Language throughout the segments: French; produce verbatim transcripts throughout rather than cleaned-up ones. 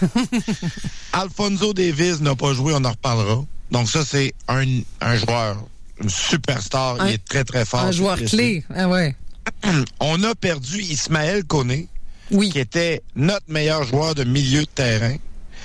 Alphonso Davies n'a pas joué, on en reparlera. Donc ça, c'est un, un joueur, une superstar. Un, il est très, très fort. Un joueur clé, ah ouais. On a perdu Ismaël Koné, oui. qui était notre meilleur joueur de milieu de terrain.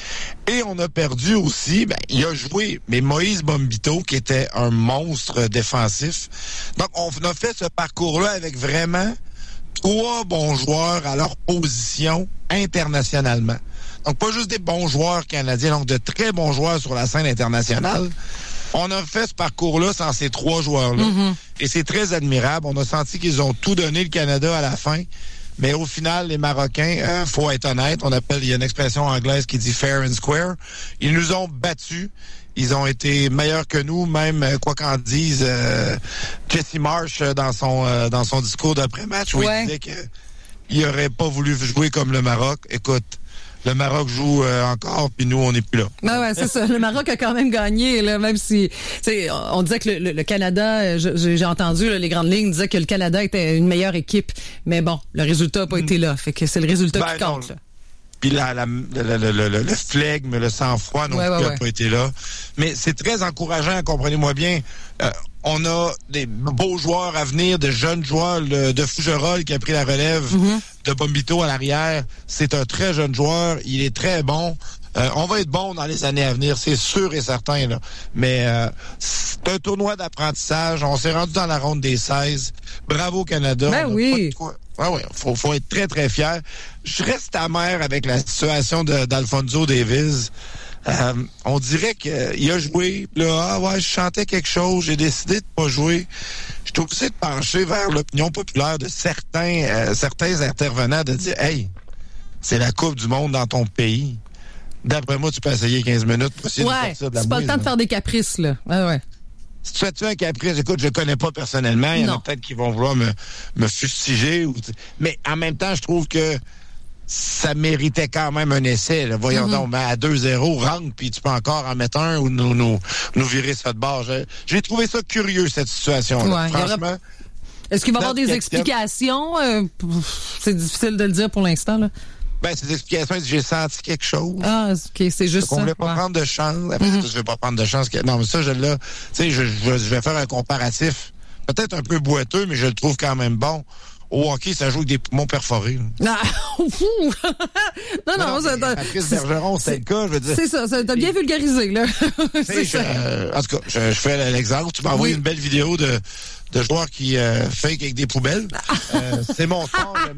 Et on a perdu aussi, ben, il a joué, mais Moïse Bombito, qui était un monstre défensif. Donc, on a fait ce parcours-là avec vraiment trois bons joueurs à leur position internationalement. Donc, pas juste des bons joueurs canadiens, donc de très bons joueurs sur la scène internationale. On a fait ce parcours-là sans ces trois joueurs-là. Mm-hmm. Et c'est très admirable. On a senti qu'ils ont tout donné, le Canada, à la fin. Mais au final, les Marocains, euh, faut être honnête, on appelle, il y a une expression anglaise qui dit fair and square. Ils nous ont battus. Ils ont été meilleurs que nous, même quoi qu'en dise euh, Jesse Marsh dans son euh, dans son discours d'après-match où ouais. il disait qu'il n'aurait pas voulu jouer comme le Maroc. Écoute, le Maroc joue euh, encore, puis nous, on n'est plus là. Ben ouais, c'est ça. Le Maroc a quand même gagné, là, même si, tu sais, on disait que le, le, le Canada, je, j'ai entendu là, les grandes lignes disaient que le Canada était une meilleure équipe, mais bon, le résultat n'a pas mmh. été là, fait que c'est le résultat ben qui compte. Non. Là. Puis la, la, le, le, le, le, le flegme, le sang-froid non ouais, plus ouais, n'a ouais. pas été là. Mais c'est très encourageant, comprenez-moi bien. Euh, on a des beaux joueurs à venir, de jeunes joueurs, le, de Fougerolles qui a pris la relève, mm-hmm. de Bombito à l'arrière. C'est un très jeune joueur, il est très bon. Euh, on va être bon dans les années à venir, c'est sûr et certain. Là. Mais euh, c'est un tournoi d'apprentissage. On s'est rendu dans la ronde des seize. Bravo Canada. Ben oui. Ah oui, faut, faut être très, très fier. Je reste amer avec la situation de, d'Alphonso Davies. Euh, on dirait qu'il a joué, là, ah ouais, je chantais quelque chose, j'ai décidé de pas jouer. Je suis obligé de pencher vers l'opinion populaire de certains, euh, certains intervenants, de dire, hey, c'est la Coupe du Monde dans ton pays. D'après moi, tu peux essayer quinze minutes pour essayer ouais, de sortir de la c'est pas bouise, le temps là. de faire des caprices, là. Ouais, ouais. Si tu fais-tu un caprice, écoute, je ne connais pas personnellement, il y en a peut-être qui vont vouloir me, me fustiger. Ou, mais en même temps, je trouve que ça méritait quand même un essai. Là. Voyons mm-hmm. donc, ben, à deux zéro, rentre, puis tu peux encore en mettre un ou nous, nous, nous virer ça de bord. J'ai, j'ai trouvé ça curieux, cette situation-là. Ouais, franchement. Aura... Est-ce qu'il va y avoir des explications? Euh, c'est difficile de le dire pour l'instant, là. Ben, ces explications, j'ai senti quelque chose. Ah, OK, c'est juste ça. On voulait pas ouais. prendre de chance. Après, mm-hmm. je vais pas prendre de chance. Non, mais ça, je l'ai. Tu sais, je, je, je vais faire un comparatif. Peut-être un peu boiteux, mais je le trouve quand même bon. Au hockey, ça joue avec des poumons perforés. Ah, non, non, non, ça... Patrice Bergeron, c'est le cas, je veux dire. C'est ça, ça t'as bien vulgarisé, là. c'est ça. Euh, en tout cas, je, je fais l'exemple. Tu m'as envoyé oui. une belle vidéo de... de joueurs qui euh, fake avec des poubelles. Euh, c'est mon sport, j'aime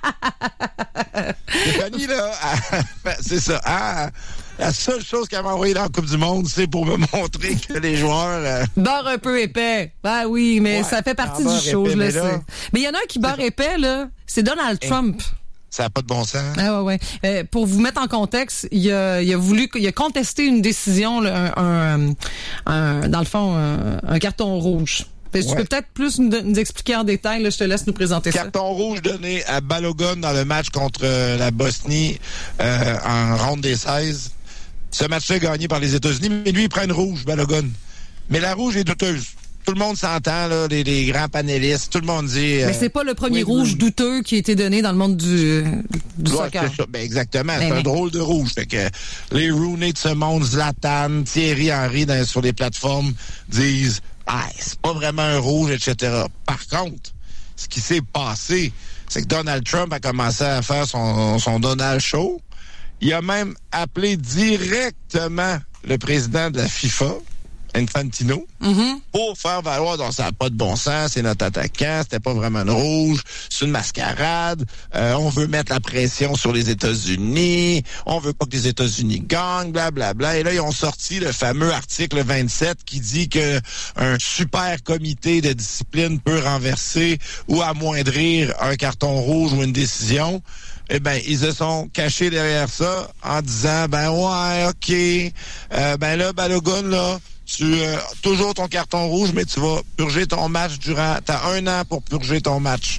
ça. Stéphanie, là, elle, c'est ça. Elle, la seule chose qu'elle m'a envoyée dans la Coupe du Monde, c'est pour me montrer que les joueurs... Euh... Beurre un peu épais. Ben oui, mais ouais, ça fait partie du show, je le sais. Mais il y en a un qui beurre épais, là. C'est Donald Et... Trump. Ça n'a pas de bon sens. Ah ouais, ouais. Euh, pour vous mettre en contexte, il a, il a voulu, il a contesté une décision, là, un, un, un, dans le fond, un, un carton rouge. Tu ouais. peux peut-être plus nous, nous expliquer en détail, là, je te laisse nous présenter Carton ça. Carton rouge donné à Balogun dans le match contre euh, la Bosnie euh, en ronde des seize. Ce match-là est gagné par les États-Unis, mais lui, il prend une rouge, Balogun. Mais la rouge est douteuse. Tout le monde s'entend, là, les, les grands panélistes, tout le monde dit... Euh, mais c'est pas le premier oui, rouge oui. douteux qui a été donné dans le monde du, du ouais, soccer. C'est ça. Ben exactement, mais c'est mais... un drôle de rouge. Fait que les Rooney de ce monde, Zlatan, Thierry Henry dans, sur les plateformes disent « Ah, c'est pas vraiment un rouge, et cetera » Par contre, ce qui s'est passé, c'est que Donald Trump a commencé à faire son, son Donald Show. Il a même appelé directement le président de la FIFA, Infantino, mm-hmm. pour faire valoir, donc ça n'a pas de bon sens, c'est notre attaquant, c'était pas vraiment une rouge, c'est une mascarade, euh, on veut mettre la pression sur les États-Unis, on veut pas que les États-Unis gagnent, blablabla. Bla, bla. Et là, ils ont sorti le fameux article vingt-sept qui dit que un super comité de discipline peut renverser ou amoindrir un carton rouge ou une décision. Eh ben, ils se sont cachés derrière ça en disant, ben ouais, OK, euh, ben là, Balogun, là, tu euh, toujours ton carton rouge, mais tu vas purger ton match durant... T'as un an pour purger ton match.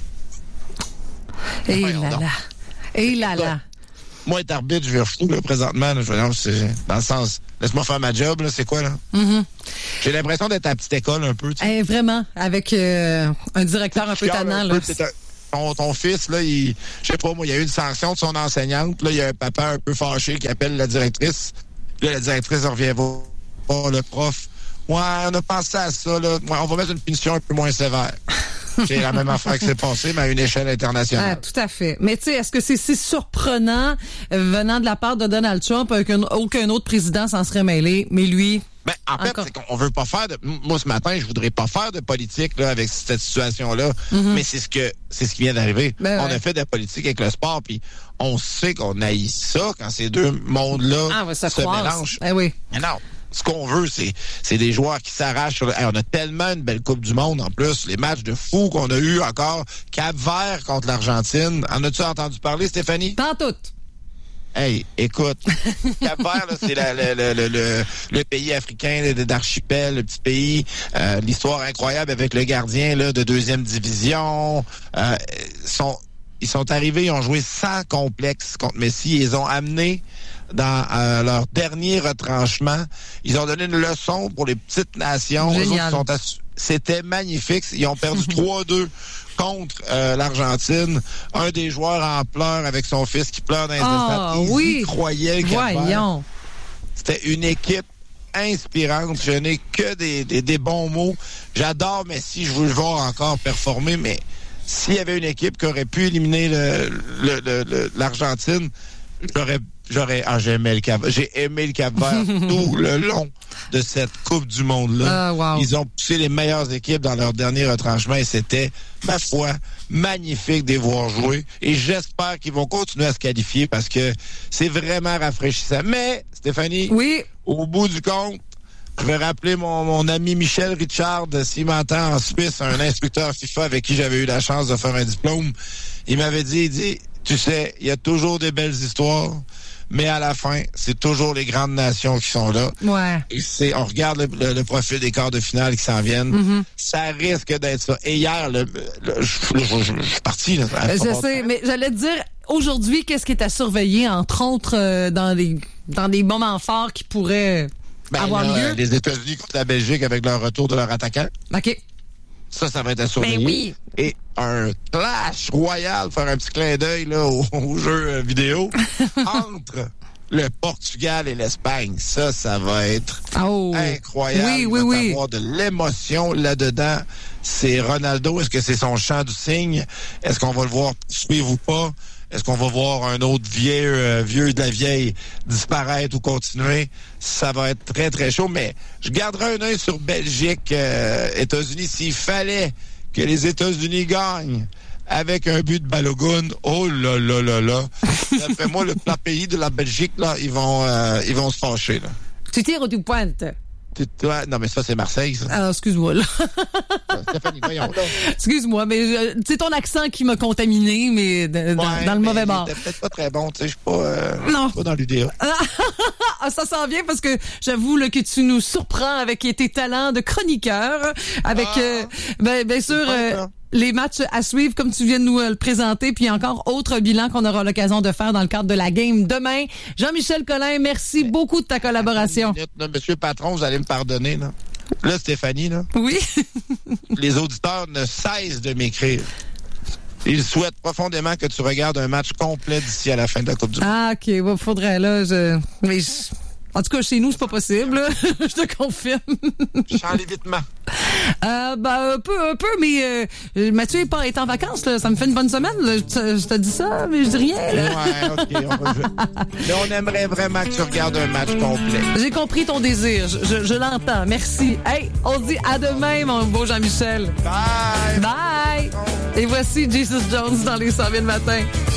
Et là là. Et là là. Moi, être arbitre, je vais fou, là, présentement. Là, je vais, non, c'est, dans le sens, laisse-moi faire ma job, là, c'est quoi, là? Mm-hmm. J'ai l'impression d'être à la petite école, un peu, tu sais. Eh, vraiment, avec euh, un directeur un peu tannant, là. Peu, ton, ton fils, là, il, je sais pas, moi, il y a eu une sanction de son enseignante. Là, il y a un papa un peu fâché qui appelle la directrice. Là, la directrice revient voir le prof. Ouais, on a pensé à ça, là. Ouais, on va mettre une punition un peu moins sévère. C'est la même affaire qui s'est passée, mais à une échelle internationale. Ah, tout à fait. Mais tu sais, est-ce que c'est si surprenant euh, venant de la part de Donald Trump qu'aucun autre président s'en serait mêlé, mais lui... Ben, en fait, Encore. c'est qu'on veut pas faire de... Moi, ce matin, je voudrais pas faire de politique là, avec cette situation-là, mm-hmm. mais c'est ce que c'est ce qui vient d'arriver. Ben on ouais. a fait de la politique avec le sport, puis on sait qu'on haït ça quand ces deux mondes-là ah, ouais, ça se croise. mélangent. Ben oui. Mais non. Ce qu'on veut, c'est, c'est des joueurs qui s'arrachent. Sur le... hey, on a tellement une belle Coupe du Monde, en plus. Les matchs de fou qu'on a eu encore. Cap-Vert contre l'Argentine. En as-tu entendu parler, Stéphanie? Pas tout. Hey, écoute. Cap-Vert, là, c'est la, le, le, le, le pays africain d'archipel, le petit pays. Euh, l'histoire incroyable avec le gardien là, de deuxième division. Euh, sont, ils sont arrivés, ils ont joué sans complexe contre Messi. Ils ont amené dans euh, leur dernier retranchement. Ils ont donné une leçon pour les petites nations. Eux autres sont assu- C'était magnifique. Ils ont perdu trois deux contre euh, l'Argentine. Un des joueurs en pleurs avec son fils qui pleure dans les estrades. Ils oui. y croyaient. Voyons. C'était une équipe inspirante. Je n'ai que des, des, des bons mots. J'adore Messi. Je veux le voir encore performer, mais s'il y avait une équipe qui aurait pu éliminer le, le, le, le, l'Argentine, j'aurais J'aurais, ah, j'ai aimé le Cap, j'ai aimé le Cap-Vert tout le long de cette Coupe du Monde-là. Uh, wow. Ils ont poussé les meilleures équipes dans leur dernier retranchement et c'était, ma foi, magnifique de les voir jouer. Et j'espère qu'ils vont continuer à se qualifier parce que c'est vraiment rafraîchissant. Mais, Stéphanie, oui. Au bout du compte, je vais rappeler mon, mon ami Michel Richard, s'il m'entend en Suisse, un instructeur FIFA avec qui j'avais eu la chance de faire un diplôme. Il m'avait dit, il dit, tu sais, il y a toujours des belles histoires. Mais à la fin, c'est toujours les grandes nations qui sont là. Ouais. Et c'est, on regarde le, le, le profil des quarts de finale qui s'en viennent. Mm-hmm. Ça risque d'être ça. Et hier, le, le, je, je, je, je suis parti. Là, je sais, mais j'allais te dire, aujourd'hui, qu'est-ce qui est à surveiller, entre autres, euh, dans des dans des moments forts qui pourraient ben, avoir là, lieu? Les États-Unis contre la Belgique avec leur retour de leur attaquant. OK. Ça, ça va être à surveiller. Ben oui. Et un clash royal, faire un petit clin d'œil là, au, au jeu vidéo, entre le Portugal et l'Espagne. Ça, ça va être oh. incroyable. Oui, oui, Il va oui. y avoir de l'émotion là-dedans. C'est Ronaldo. Est-ce que c'est son chant du cygne? Est-ce qu'on va le voir suivre ou pas? Est-ce qu'on va voir un autre vieux, euh, vieux de la vieille disparaître ou continuer? Ça va être très, très chaud, mais je garderai un œil sur Belgique, euh, États-Unis. S'il fallait que les États-Unis gagnent avec un but de Balogun, oh là là là là. D'après moi, le plat pays de la Belgique, là, ils vont, euh, ils vont se fâcher, là. Tu tires ou tu pointes? Ouais, non, mais ça, c'est Marseille, ça. Alors, excuse-moi, là. Stéphanie, voyons, là. Excuse-moi, mais euh, c'est ton accent qui m'a contaminé, mais de, dans, ouais, dans le mais mauvais bord. C'était peut-être pas très bon, tu sais, je suis pas, euh, non. pas dans l'U D A. Ah, ça s'en vient parce que j'avoue là, que tu nous surprends avec tes talents de chroniqueur, avec, ah, euh, ben, bien sûr... Euh, les matchs à suivre, comme tu viens de nous le présenter, puis encore autre bilan qu'on aura l'occasion de faire dans le cadre de la game demain. Jean-Michel Collin, merci beaucoup de ta collaboration. Minute, là, monsieur le patron, vous allez me pardonner, là. Là, Stéphanie, là. Oui. Les auditeurs ne cessent de m'écrire. Ils souhaitent profondément que tu regardes un match complet d'ici à la fin de la Coupe du Monde. Ah, OK. Il ouais, faudrait, là, je... Mais je... En tout cas, chez nous, c'est pas possible. Je te confirme. Je sens l'évitement. Euh, ben, un peu, un peu, mais euh, Mathieu est, pas, est en vacances, là. Ça me fait une bonne semaine. Là. Je, je te dis ça, mais je dis rien. Là. Ouais, OK. On va... Mais on aimerait vraiment que tu regardes un match complet. J'ai compris ton désir. Je, je, je l'entends. Merci. Hey, on se dit à demain, mon beau Jean-Michel. Bye! Bye! Et voici Jesus Jones dans les cent mille matins.